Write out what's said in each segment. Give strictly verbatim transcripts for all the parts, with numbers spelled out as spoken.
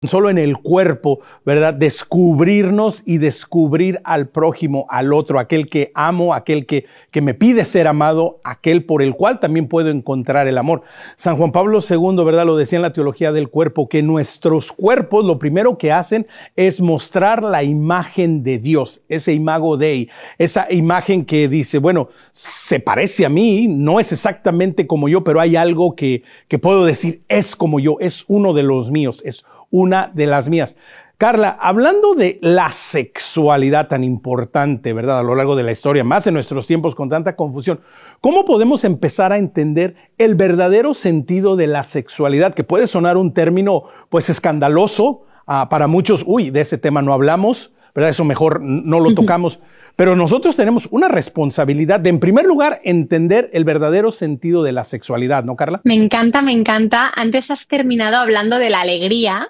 solo en el cuerpo, ¿verdad? Descubrirnos y descubrir al prójimo, al otro, aquel que amo, aquel que, que me pide ser amado, aquel por el cual también puedo encontrar el amor. San Juan Pablo segundo, ¿verdad? Lo decía en la teología del cuerpo, que nuestros cuerpos lo primero que hacen es mostrar la imagen de Dios, ese imago Dei, esa imagen que dice, bueno, se parece a mí, no es exactamente como yo, pero hay algo que, que puedo decir, es como yo, es uno de los míos, es una de las mías. Carla, hablando de la sexualidad tan importante, ¿verdad? A lo largo de la historia, más en nuestros tiempos con tanta confusión, ¿cómo podemos empezar a entender el verdadero sentido de la sexualidad? Que puede sonar un término, pues, escandaloso uh, para muchos. Uy, de ese tema no hablamos, ¿verdad? Eso mejor no lo tocamos. Pero nosotros tenemos una responsabilidad de, en primer lugar, entender el verdadero sentido de la sexualidad, ¿no, Carla? Me encanta, me encanta. Antes has terminado hablando de la alegría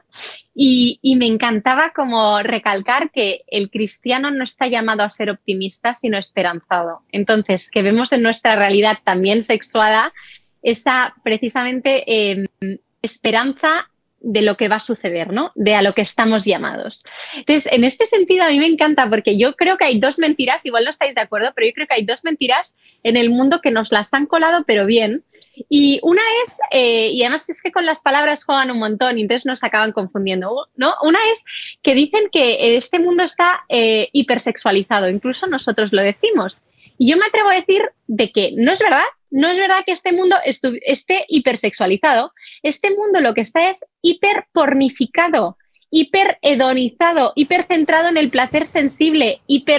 y, y me encantaba como recalcar que el cristiano no está llamado a ser optimista, sino esperanzado. Entonces, que vemos en nuestra realidad también sexuada esa precisamente eh, esperanza de lo que va a suceder, ¿no? De a lo que estamos llamados. Entonces, en este sentido, a mí me encanta porque yo creo que hay dos mentiras, igual no estáis de acuerdo, pero yo creo que hay dos mentiras en el mundo que nos las han colado, pero bien. Y una es, eh, y además es que con las palabras juegan un montón y entonces nos acaban confundiendo, ¿no? Una es que dicen que este mundo está eh, hipersexualizado, incluso nosotros lo decimos. Y yo me atrevo a decir de que no es verdad. No es verdad que este mundo esté hipersexualizado. Este mundo lo que está es hiperpornificado, hiperhedonizado, hipercentrado en el placer sensible,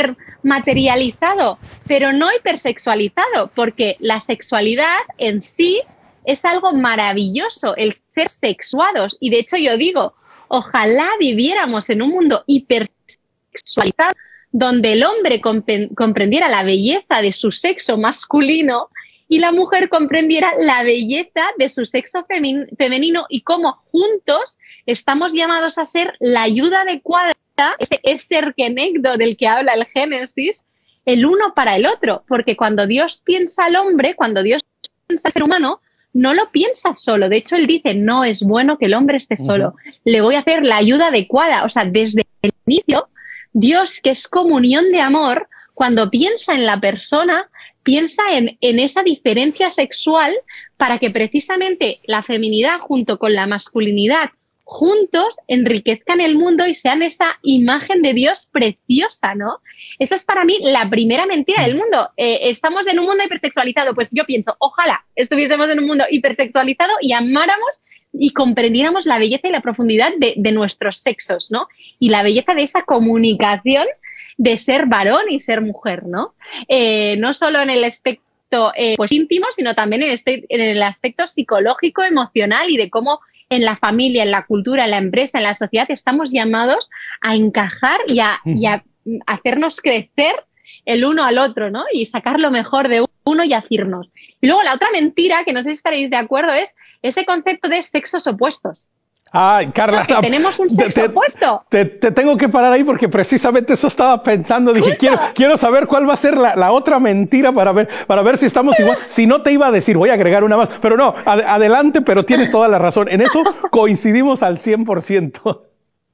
hipermaterializado, pero no hipersexualizado, porque la sexualidad en sí es algo maravilloso, el ser sexuados. Y de hecho yo digo, ojalá viviéramos en un mundo hipersexualizado, donde el hombre comprendiera la belleza de su sexo masculino y la mujer comprendiera la belleza de su sexo femenino y cómo juntos estamos llamados a ser la ayuda adecuada, ese eserkenegdo del que habla el Génesis, el uno para el otro. Porque cuando Dios piensa al hombre, cuando Dios piensa al ser humano, no lo piensa solo. De hecho, Él dice, no es bueno que el hombre esté solo. Uh-huh. Le voy a hacer la ayuda adecuada. O sea, desde el inicio, Dios, que es comunión de amor, cuando piensa en la persona, piensa en, en esa diferencia sexual para que precisamente la feminidad junto con la masculinidad juntos enriquezcan el mundo y sean esa imagen de Dios preciosa, ¿no? Esa es para mí la primera mentira del mundo. Eh, estamos en un mundo hipersexualizado. Pues yo pienso, ojalá estuviésemos en un mundo hipersexualizado y amáramos y comprendiéramos la belleza y la profundidad de, de nuestros sexos, ¿no? Y la belleza de esa comunicación de ser varón y ser mujer, ¿no? Eh, no solo en el aspecto eh, pues íntimo, sino también en, este, en el aspecto psicológico, emocional y de cómo en la familia, en la cultura, en la empresa, en la sociedad estamos llamados a encajar y a, y a hacernos crecer el uno al otro, ¿no? Y sacar lo mejor de uno y hacernos. Y luego la otra mentira, que no sé si estaréis de acuerdo, es ese concepto de sexos opuestos. Ay, Carla, que tenemos un sexo te, opuesto. Te, te tengo que parar ahí porque precisamente eso estaba pensando. Dije, quiero, quiero saber cuál va a ser la, la otra mentira para ver, para ver si estamos igual. Si no, te iba a decir, voy a agregar una más. Pero no, ad, adelante, pero tienes toda la razón. En eso coincidimos al cien por ciento.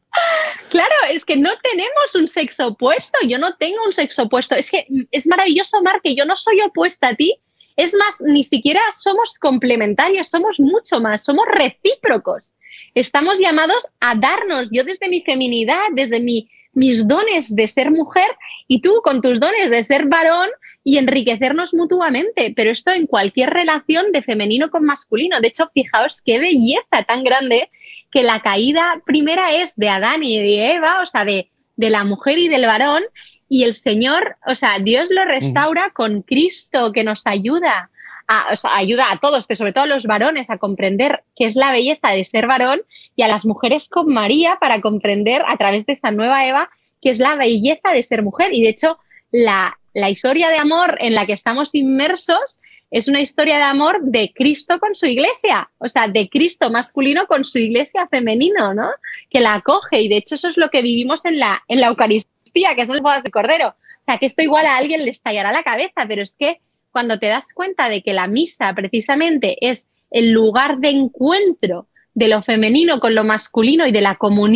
Claro, es que no tenemos un sexo opuesto. Yo no tengo un sexo opuesto. Es que es maravilloso, Mar, que yo no soy opuesta a ti. Es más, ni siquiera somos complementarios, somos mucho más, somos recíprocos. Estamos llamados a darnos, yo desde mi feminidad, desde mi, mis dones de ser mujer y tú con tus dones de ser varón y enriquecernos mutuamente. Pero esto en cualquier relación de femenino con masculino. De hecho, fijaos qué belleza tan grande que la caída primera es de Adán y de Eva, o sea, de, de la mujer y del varón. Y el Señor, o sea, Dios lo restaura con Cristo, que nos ayuda, a, o sea, ayuda a todos, pero sobre todo a los varones a comprender qué es la belleza de ser varón y a las mujeres con María para comprender a través de esa nueva Eva qué es la belleza de ser mujer. Y de hecho, la, la historia de amor en la que estamos inmersos es una historia de amor de Cristo con su iglesia, o sea, de Cristo masculino con su iglesia femenino, ¿no? Que la acoge y de hecho eso es lo que vivimos en la, en la Eucaristía, que son las bodas de Cordero. O sea, que esto igual a alguien le estallará la cabeza, pero es que cuando te das cuenta de que la misa precisamente es el lugar de encuentro de lo femenino con lo masculino y de la comunión